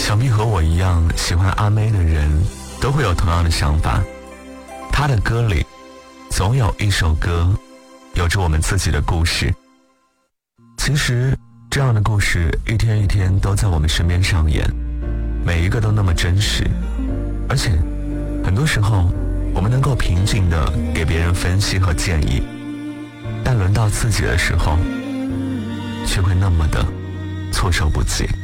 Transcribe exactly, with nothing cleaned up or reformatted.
想必和我一样喜欢阿妹的人都会有同样的想法，她的歌里总有一首歌有着我们自己的故事。其实这样的故事一天一天都在我们身边上演，每一个都那么真实，而且很多时候我们能够平静地给别人分析和建议，但轮到自己的时候却会那么的措手不及。